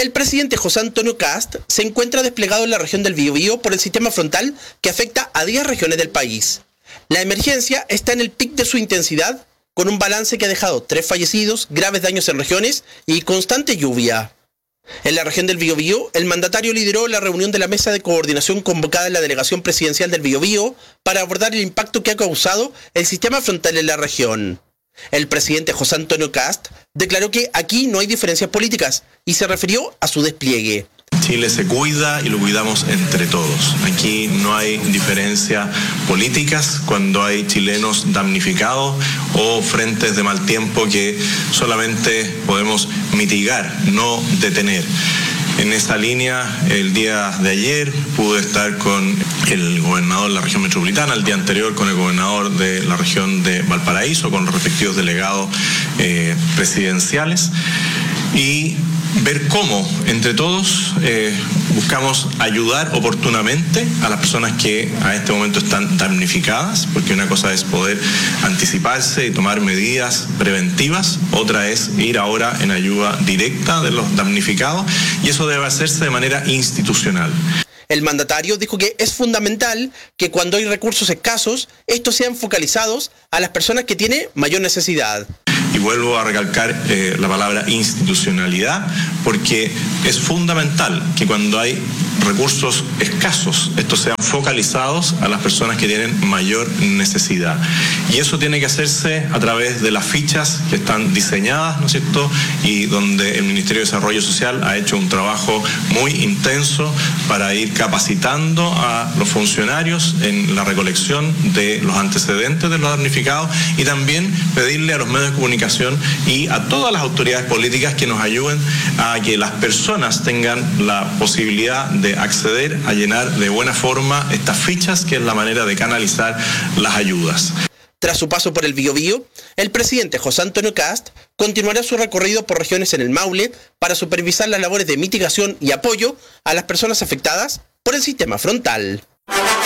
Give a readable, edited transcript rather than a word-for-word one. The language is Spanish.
El presidente José Antonio Kast se encuentra desplegado en la región del Biobío por el sistema frontal que afecta a 10 regiones del país. La emergencia está en el pic de su intensidad, con un balance que ha dejado 3 fallecidos, graves daños en regiones y constante lluvia. En la región del Biobío, el mandatario lideró la reunión de la mesa de coordinación convocada en la delegación presidencial del Biobío para abordar el impacto que ha causado el sistema frontal en la región. El presidente José Antonio Kast declaró que aquí no hay diferencias políticas y se refirió a su despliegue. Chile se cuida y lo cuidamos entre todos. Aquí no hay diferencias políticas cuando hay chilenos damnificados o frentes de mal tiempo que solamente podemos mitigar, no detener. En esa línea, el día de ayer pude estar con el gobernador de la región metropolitana, el día anterior con el gobernador de la región de Valparaíso, con los respectivos delegados presidenciales, y ver cómo entre todos buscamos ayudar oportunamente a las personas que a este momento están damnificadas, porque una cosa es poder anticiparse y tomar medidas preventivas, otra es ir ahora en ayuda directa de los damnificados, y eso debe hacerse de manera institucional. El mandatario dijo que es fundamental que cuando hay recursos escasos, estos sean focalizados a las personas que tienen mayor necesidad. Y vuelvo a recalcar la palabra institucionalidad, porque es fundamental que cuando hay recursos escasos, estos sean focalizados a las personas que tienen mayor necesidad. Y eso tiene que hacerse a través de las fichas que están diseñadas, ¿no es cierto? Y donde el Ministerio de Desarrollo Social ha hecho un trabajo muy intenso para ir capacitando a los funcionarios en la recolección de los antecedentes de los damnificados, y también pedirle a los medios de comunicación y a todas las autoridades políticas que nos ayuden a que las personas tengan la posibilidad de acceder a llenar de buena forma estas fichas, que es la manera de canalizar las ayudas. Tras su paso por el Biobío, el presidente José Antonio Kast continuará su recorrido por regiones en el Maule para supervisar las labores de mitigación y apoyo a las personas afectadas por el sistema frontal.